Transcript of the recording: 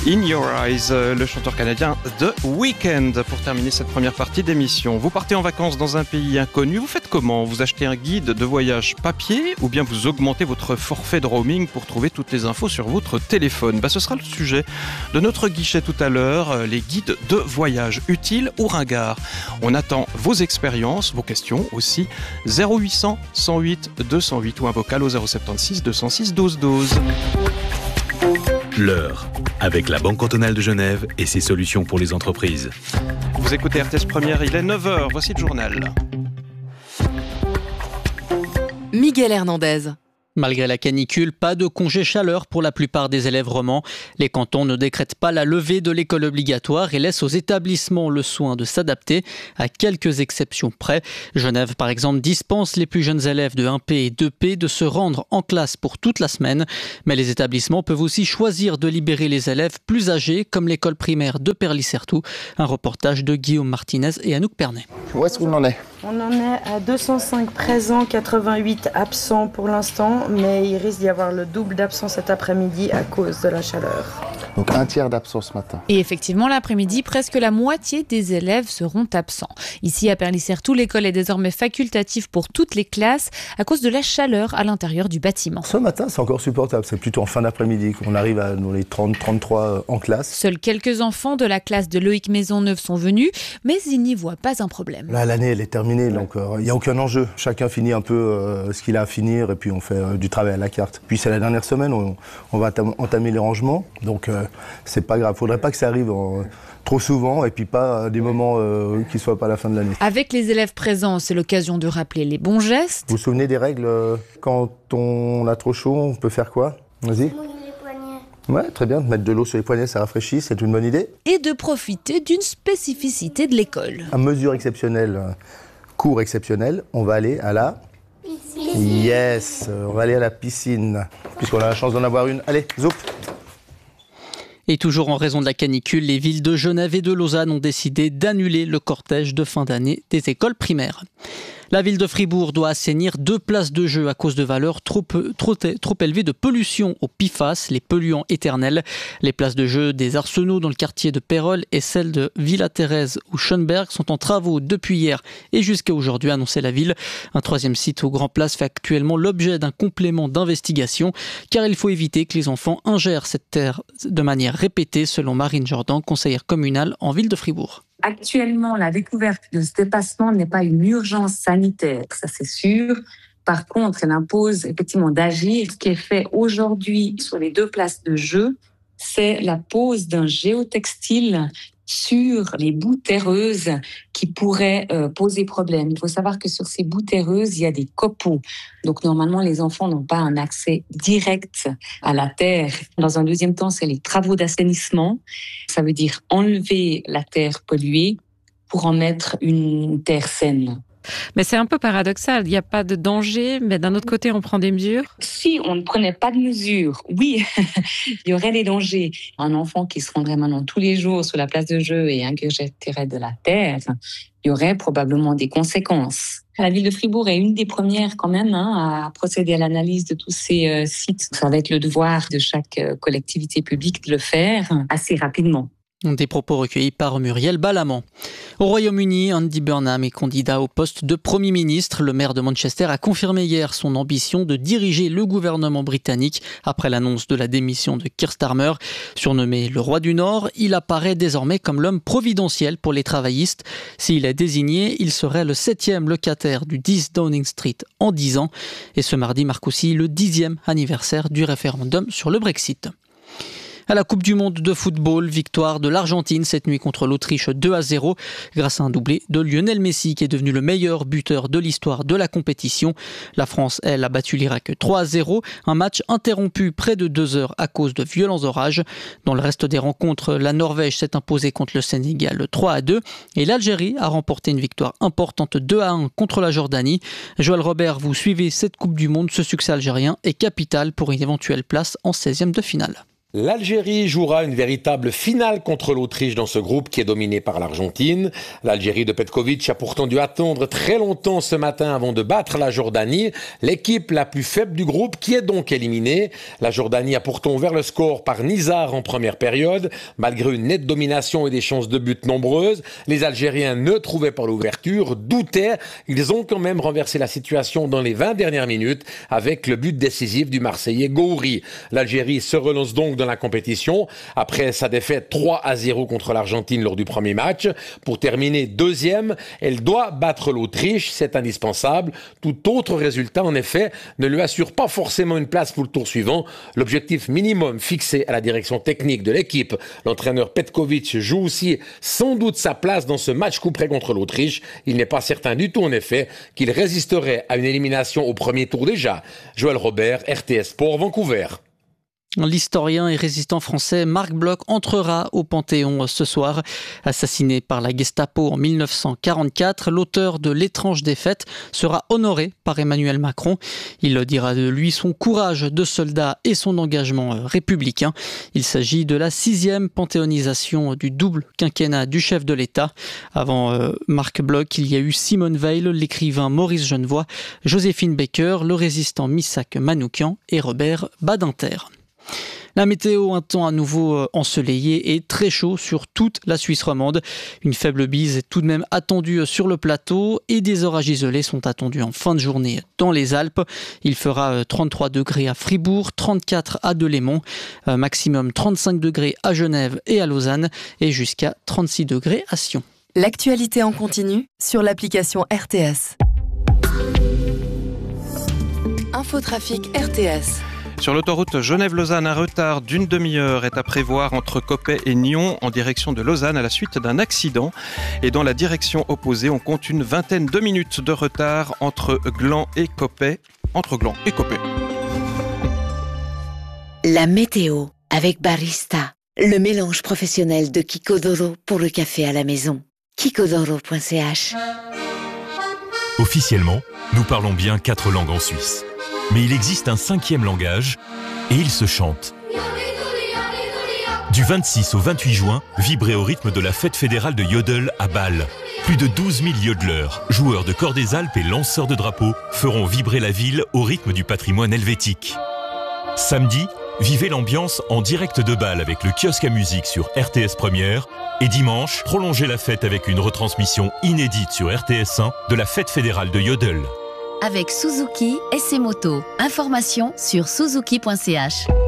In Your Eyes, le chanteur canadien The Weeknd, pour terminer cette première partie d'émission. Vous partez en vacances dans un pays inconnu, vous faites comment ? Vous achetez un guide de voyage papier ou bien vous augmentez votre forfait de roaming pour trouver toutes les infos sur votre téléphone ? Ce sera le sujet de notre guichet tout à l'heure, les guides de voyage, utiles ou ringards. On attend vos expériences, vos questions aussi, 0800 108 208 ou un vocal au 076 206 12 12. L'heure, avec la Banque cantonale de Genève et ses solutions pour les entreprises. Vous écoutez RTS Première, il est 9h, voici le journal. Miguel Hernandez. Malgré la canicule, pas de congé chaleur pour la plupart des élèves romans. Les cantons ne décrètent pas la levée de l'école obligatoire et laissent aux établissements le soin de s'adapter, à quelques exceptions près. Genève, par exemple, dispense les plus jeunes élèves de 1P et 2P de se rendre en classe pour toute la semaine. Mais les établissements peuvent aussi choisir de libérer les élèves plus âgés, comme l'école primaire de Perly-Certoux. Un reportage de Guillaume Martinez et Anouk Pernet. Où est-ce qu'on en est ? On en est à 205 présents, 88 absents pour l'instant, mais il risque d'y avoir le double d'absents cet après-midi à cause de la chaleur. Donc un tiers d'absents ce matin. Et effectivement, l'après-midi, presque la moitié des élèves seront absents. Ici, à Perly-Certoux, l'école est désormais facultative pour toutes les classes à cause de la chaleur à l'intérieur du bâtiment. Ce matin, c'est encore supportable. C'est plutôt en fin d'après-midi qu'on arrive à les 30-33 en classe. Seuls quelques enfants de la classe de Loïc Maisonneuve sont venus, mais ils n'y voient pas un problème. Là, l'année, elle est terminée, donc il n'y a aucun enjeu. Chacun finit un peu ce qu'il a à finir et puis on fait du travail à la carte. Puis c'est la dernière semaine, on va entamer les rangements, donc c'est pas grave. Faudrait pas que ça arrive trop souvent et puis pas à des moments qui ne soient pas à la fin de l'année. Avec les élèves présents, c'est l'occasion de rappeler les bons gestes. Vous vous souvenez des règles quand on a trop chaud, on peut faire quoi ? Vas-y. Ouais, très bien. Mettre de l'eau sur les poignets, ça rafraîchit, c'est une bonne idée. Et de profiter d'une spécificité de l'école. À mesure exceptionnelle, cours exceptionnel, on va aller à la piscine. Yes, on va aller à la piscine, puisqu'on a la chance d'en avoir une. Allez, zoup. Et toujours en raison de la canicule, les villes de Genève et de Lausanne ont décidé d'annuler le cortège de fin d'année des écoles primaires. La ville de Fribourg doit assainir 2 places de jeu à cause de valeurs trop élevées de pollution au PFAS, les polluants éternels. Les places de jeu des Arsenaux dans le quartier de Pérol et celles de Villa-Thérèse ou Schönberg sont en travaux depuis hier et jusqu'à aujourd'hui, a annoncé la ville. Un 3e site au Grand Place fait actuellement l'objet d'un complément d'investigation car il faut éviter que les enfants ingèrent cette terre de manière répétée, selon Marine Jordan, conseillère communale en ville de Fribourg. Actuellement, la découverte de ce dépassement n'est pas une urgence sanitaire, ça c'est sûr. Par contre, elle impose effectivement d'agir. Ce qui est fait aujourd'hui sur les 2 places de jeu, c'est la pose d'un géotextile sur les boues terreuses qui pourraient poser problème. Il faut savoir que sur ces boues terreuses, il y a des copeaux. Donc normalement, les enfants n'ont pas un accès direct à la terre. Dans un deuxième temps, c'est les travaux d'assainissement. Ça veut dire enlever la terre polluée pour en mettre une terre saine. Mais c'est un peu paradoxal, il n'y a pas de danger, mais d'un autre côté, on prend des mesures. Si on ne prenait pas de mesures, oui, il y aurait des dangers. Un enfant qui se rendrait maintenant tous les jours sur la place de jeu et ingurgiterait de la terre, il y aurait probablement des conséquences. La ville de Fribourg est une des premières quand même à procéder à l'analyse de tous ces sites. Ça va être le devoir de chaque collectivité publique de le faire assez rapidement. Des propos recueillis par Muriel Balamant. Au Royaume-Uni, Andy Burnham est candidat au poste de Premier ministre. Le maire de Manchester a confirmé hier son ambition de diriger le gouvernement britannique après l'annonce de la démission de Keir Starmer. Surnommé le roi du Nord, il apparaît désormais comme l'homme providentiel pour les travaillistes. S'il est désigné, il serait le 7e locataire du 10 Downing Street en 10 ans. Et ce mardi marque aussi le 10e anniversaire du référendum sur le Brexit. À la Coupe du Monde de football, victoire de l'Argentine cette nuit contre l'Autriche 2-0 grâce à un doublé de Lionel Messi qui est devenu le meilleur buteur de l'histoire de la compétition. La France, elle, a battu l'Irak 3-0, un match interrompu près de 2 heures à cause de violents orages. Dans le reste des rencontres, la Norvège s'est imposée contre le Sénégal 3-2 et l'Algérie a remporté une victoire importante 2-1 contre la Jordanie. Joël Robert, vous suivez cette Coupe du Monde, ce succès algérien est capital pour une éventuelle place en 16e de finale. L'Algérie jouera une véritable finale contre l'Autriche dans ce groupe qui est dominé par l'Argentine. L'Algérie de Petković a pourtant dû attendre très longtemps ce matin avant de battre la Jordanie, l'équipe la plus faible du groupe qui est donc éliminée. La Jordanie a pourtant ouvert le score par Nizar en première période. Malgré une nette domination et des chances de but nombreuses, les Algériens ne trouvaient pas l'ouverture, doutaient. Ils ont quand même renversé la situation dans les 20 dernières minutes avec le but décisif du Marseillais Gouiri. L'Algérie se relance donc dans la compétition après sa défaite 3-0 contre l'Argentine lors du premier match. Pour terminer deuxième, elle doit battre l'Autriche, c'est indispensable. Tout autre résultat, en effet, ne lui assure pas forcément une place pour le tour suivant. L'objectif minimum fixé à la direction technique de l'équipe, l'entraîneur Petković joue aussi sans doute sa place dans ce match coup-près contre l'Autriche. Il n'est pas certain du tout, en effet, qu'il résisterait à une élimination au premier tour déjà. Joël Robert, RTS Sport, Vancouver. L'historien et résistant français Marc Bloch entrera au Panthéon ce soir. Assassiné par la Gestapo en 1944, l'auteur de L'étrange défaite sera honoré par Emmanuel Macron. Il dira de lui son courage de soldat et son engagement républicain. Il s'agit de la 6e panthéonisation du double quinquennat du chef de l'État. Avant Marc Bloch, il y a eu Simone Veil, l'écrivain Maurice Genevoix, Joséphine Baker, le résistant Missak Manoukian et Robert Badinter. La météo, un temps à nouveau ensoleillé et très chaud sur toute la Suisse romande. Une faible bise est tout de même attendue sur le plateau et des orages isolés sont attendus en fin de journée dans les Alpes. Il fera 33 degrés à Fribourg, 34 à Delémont, maximum 35 degrés à Genève et à Lausanne et jusqu'à 36 degrés à Sion. L'actualité en continu sur l'application RTS. Infotrafic RTS. Sur l'autoroute Genève-Lausanne, un retard d'une demi-heure est à prévoir entre Coppet et Nyon en direction de Lausanne à la suite d'un accident. Et dans la direction opposée, on compte une vingtaine de minutes de retard entre Gland et Coppet. La météo avec Barista, le mélange professionnel de Kikodoro pour le café à la maison. Kikodoro.ch. Officiellement, nous parlons bien 4 langues en Suisse. Mais il existe un 5e langage, et il se chante. Du 26 au 28 juin, vibrez au rythme de la fête fédérale de Yodel à Bâle. Plus de 12 000 yodeleurs, joueurs de cor des Alpes et lanceurs de drapeaux feront vibrer la ville au rythme du patrimoine helvétique. Samedi, vivez l'ambiance en direct de Bâle avec le kiosque à musique sur RTS Première. Et dimanche, prolongez la fête avec une retransmission inédite sur RTS1 de la fête fédérale de Yodel. Avec Suzuki et ses motos. Informations sur suzuki.ch.